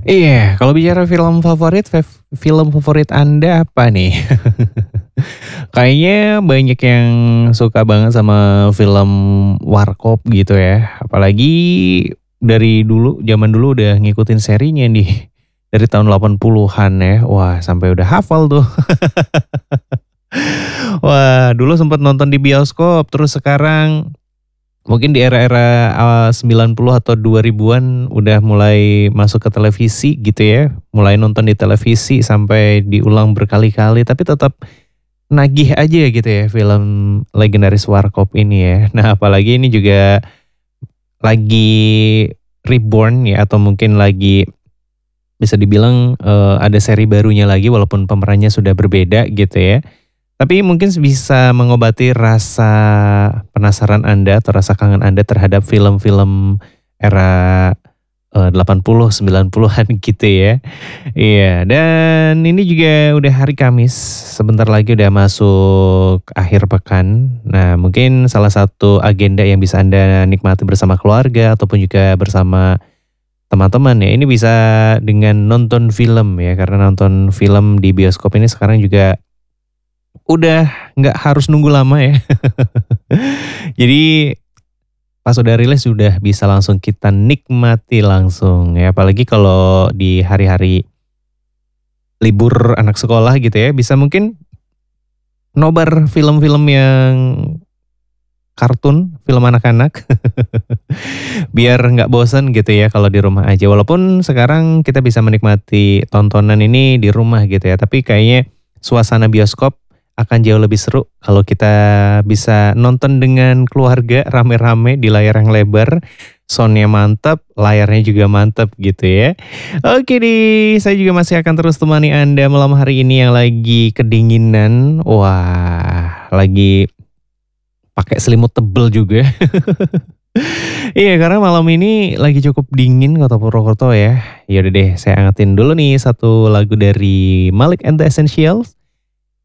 Iya, kalau bicara film favorit Anda apa nih? Kayaknya banyak yang suka banget sama film Warkop gitu ya. Apalagi dari dulu, zaman dulu udah ngikutin serinya nih. Dari tahun 80-an ya. Wah, sampai udah hafal tuh. Wah, dulu sempat nonton di bioskop, terus sekarang mungkin di era-era 90 atau 2000-an udah mulai masuk ke televisi gitu ya. Mulai nonton di televisi sampai diulang berkali-kali tapi tetap nagih aja gitu ya film legendaris Warkop ini ya. Nah, apalagi ini juga lagi reborn ya atau mungkin lagi bisa dibilang ada seri barunya lagi walaupun pemerannya sudah berbeda gitu ya. Tapi mungkin bisa mengobati rasa penasaran Anda atau rasa kangen Anda terhadap film-film era 80, 90-an gitu ya. Iya, dan ini juga udah hari Kamis, sebentar lagi udah masuk akhir pekan. Nah, mungkin salah satu agenda yang bisa Anda nikmati bersama keluarga ataupun juga bersama teman-teman ya, ini bisa dengan nonton film ya, karena nonton film di bioskop ini sekarang juga udah nggak harus nunggu lama ya. Jadi pas udah rilis sudah bisa langsung kita nikmati langsung ya. Apalagi kalau di hari-hari libur anak sekolah gitu ya. Bisa mungkin nobar film-film yang kartun, film anak-anak. Biar nggak bosan gitu ya kalau di rumah aja. Walaupun sekarang kita bisa menikmati tontonan ini di rumah gitu ya. Tapi kayaknya suasana bioskop akan jauh lebih seru kalau kita bisa nonton dengan keluarga rame-rame di layar yang lebar. Soundnya mantap, layarnya juga mantap gitu ya. Oke nih, saya juga masih akan terus temani Anda malam hari ini yang lagi kedinginan. Wah, lagi pakai selimut tebel juga. Iya, karena malam ini lagi cukup dingin kota Purwokerto ya. Ya udah deh, saya angetin dulu nih satu lagu dari Malik and the Essentials.